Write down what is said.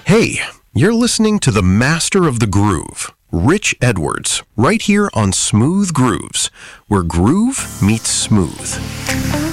Hey, you're listening to the master of the groove, Rich Edwards, right here on Smooth Grooves, where groove meets smooth.